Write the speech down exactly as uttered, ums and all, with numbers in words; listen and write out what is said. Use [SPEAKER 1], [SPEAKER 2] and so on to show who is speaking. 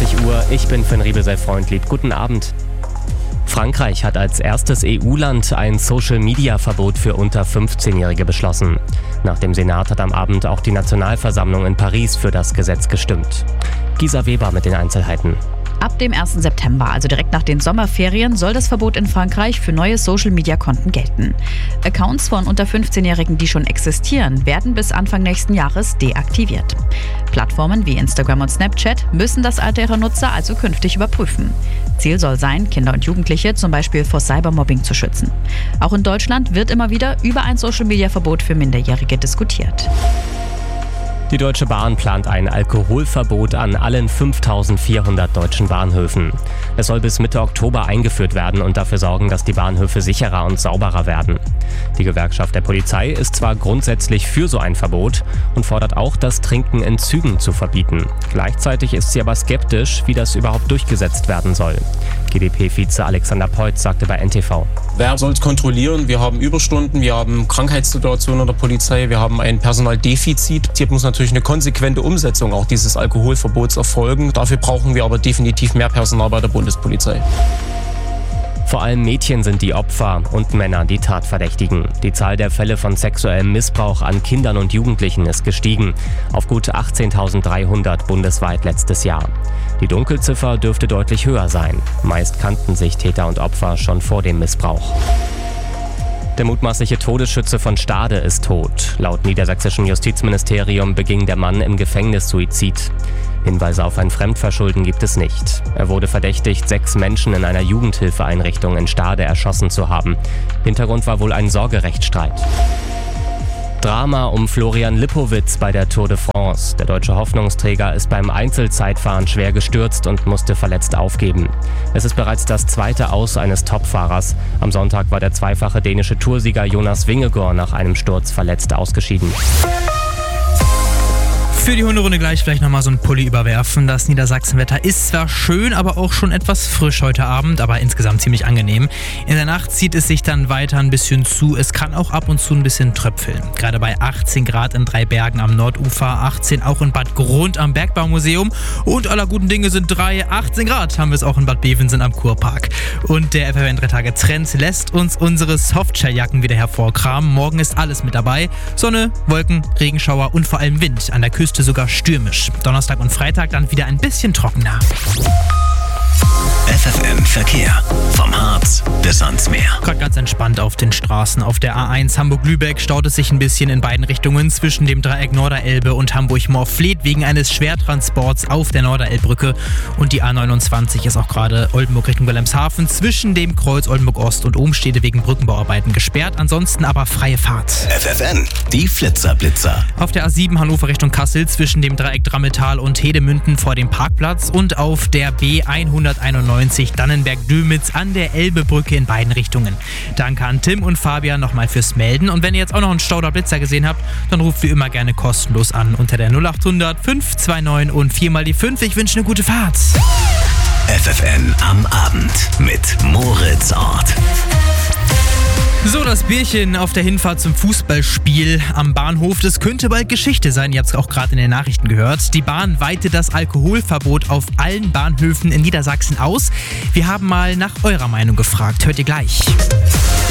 [SPEAKER 1] zwanzig Uhr. Ich bin Finn Riebesell-Freundlieb. Guten Abend. Frankreich hat als erstes E U-Land ein Social-Media-Verbot für unter fünfzehnjährige beschlossen. Nach dem Senat hat am Abend auch die Nationalversammlung in Paris für das Gesetz gestimmt. Gisa Weber mit den Einzelheiten.
[SPEAKER 2] Ab dem ersten September, also direkt nach den Sommerferien, soll das Verbot in Frankreich für neue Social-Media-Konten gelten. Accounts von unter fünfzehnjährigen, die schon existieren, werden bis Anfang nächsten Jahres deaktiviert. Plattformen wie Instagram und Snapchat müssen das Alter ihrer Nutzer also künftig überprüfen. Ziel soll sein, Kinder und Jugendliche zum Beispiel vor Cybermobbing zu schützen. Auch in Deutschland wird immer wieder über ein Social-Media-Verbot für Minderjährige diskutiert.
[SPEAKER 1] Die Deutsche Bahn plant ein Alkoholverbot an allen fünftausendvierhundert deutschen Bahnhöfen. Es soll bis Mitte Oktober eingeführt werden und dafür sorgen, dass die Bahnhöfe sicherer und sauberer werden. Die Gewerkschaft der Polizei ist zwar grundsätzlich für so ein Verbot und fordert auch, das Trinken in Zügen zu verbieten. Gleichzeitig ist sie aber skeptisch, wie das überhaupt durchgesetzt werden soll. G d P-Vize Alexander Peutz sagte bei N T V.
[SPEAKER 3] Wer soll es kontrollieren? Wir haben Überstunden, wir haben Krankheitssituationen in der Polizei, wir haben ein Personaldefizit. Hier muss natürlich eine konsequente Umsetzung auch dieses Alkoholverbots erfolgen. Dafür brauchen wir aber definitiv mehr Personal bei der Bundespolizei.
[SPEAKER 1] Vor allem Mädchen sind die Opfer und Männer die Tatverdächtigen. Die Zahl der Fälle von sexuellem Missbrauch an Kindern und Jugendlichen ist gestiegen auf gut achtzehntausenddreihundert bundesweit letztes Jahr. Die Dunkelziffer dürfte deutlich höher sein. Meist kannten sich Täter und Opfer schon vor dem Missbrauch. Der mutmaßliche Todesschütze von Stade ist tot. Laut niedersächsischem Justizministerium beging der Mann im Gefängnis Suizid. Hinweise auf ein Fremdverschulden gibt es nicht. Er wurde verdächtigt, sechs Menschen in einer Jugendhilfeeinrichtung in Stade erschossen zu haben. Hintergrund war wohl ein Sorgerechtsstreit. Drama um Florian Lippowitz bei der Tour de France. Der deutsche Hoffnungsträger ist beim Einzelzeitfahren schwer gestürzt und musste verletzt aufgeben. Es ist bereits das zweite Aus eines Topfahrers. Am Sonntag war der zweifache dänische Toursieger Jonas Vingegaard nach einem Sturz verletzt ausgeschieden.
[SPEAKER 4] Für die Hunderunde gleich vielleicht nochmal so ein Pulli überwerfen. Das Niedersachsenwetter ist zwar schön, aber auch schon etwas frisch heute Abend, aber insgesamt ziemlich angenehm. In der Nacht zieht es sich dann weiter ein bisschen zu. Es kann auch ab und zu ein bisschen tröpfeln. Gerade bei achtzehn Grad in Dreibergen am Nordufer, achtzehn auch in Bad Grund am Bergbaumuseum und aller guten Dinge sind drei, achtzehn Grad haben wir es auch in Bad Bevensen am Kurpark. Und der F F N drei Tage Trend lässt uns unsere Softshelljacken wieder hervorkramen. Morgen ist alles mit dabei. Sonne, Wolken, Regenschauer und vor allem Wind. An der Küste sogar stürmisch. Donnerstag und Freitag dann wieder ein bisschen trockener.
[SPEAKER 5] F F N Verkehr. Vom Harz bis ans Meer.
[SPEAKER 4] Gerade ganz entspannt auf den Straßen. Auf der A eins Hamburg-Lübeck staut es sich ein bisschen in beiden Richtungen zwischen dem Dreieck Norderelbe und Hamburg-Morfleet wegen eines Schwertransports auf der Norderelbbrücke. Und die A neunundzwanzig ist auch gerade Oldenburg Richtung Wilhelmshaven zwischen dem Kreuz Oldenburg-Ost und Umstede wegen Brückenbauarbeiten gesperrt. Ansonsten aber freie Fahrt.
[SPEAKER 5] F F N, die Flitzer-Blitzer.
[SPEAKER 4] Auf der A sieben Hannover Richtung Kassel zwischen dem Dreieck Drammetal und Hedemünden vor dem Parkplatz und auf der B hunderteinundneunzig Dannenberg-Dömitz an der Elbebrücke in beiden Richtungen. Danke an Tim und Fabian nochmal fürs Melden. Und wenn ihr jetzt auch noch einen Stau oder Blitzer gesehen habt, dann ruft wie immer gerne kostenlos an unter der null achthundert fünf zwei neun und vier mal die fünf. Ich wünsche eine gute Fahrt.
[SPEAKER 5] F F N am Abend mit Moritz Ort.
[SPEAKER 4] So, das Bierchen auf der Hinfahrt zum Fußballspiel am Bahnhof, das könnte bald Geschichte sein. Ihr habt es auch gerade in den Nachrichten gehört. Die Bahn weitet das Alkoholverbot auf allen Bahnhöfen in Niedersachsen aus. Wir haben mal nach eurer Meinung gefragt. Hört ihr gleich.